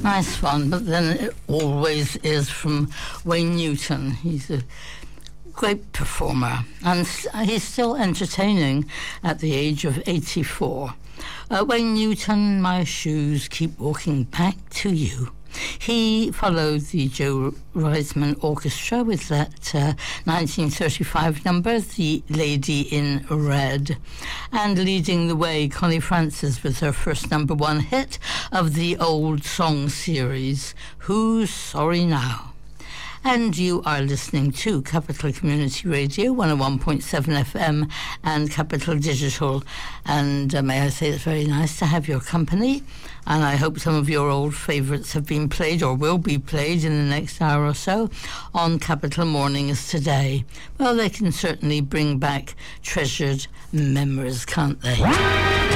Nice one, but then it always is from Wayne Newton. He's a great performer, and he's still entertaining at the age of 84. Wayne Newton, My Shoes Keep Walking Back to You. He followed the Joe Reisman Orchestra with that 1935 number, The Lady in Red. And leading the way, Connie Francis with her first number one hit of the old song series, Who's Sorry Now? And you are listening to Capital Community Radio, 101.7 FM and Capital Digital. And may I say it's very nice to have your company. And I hope some of your old favourites have been played or will be played in the next hour or so on Capital Mornings today. Well, they can certainly bring back treasured memories, can't they?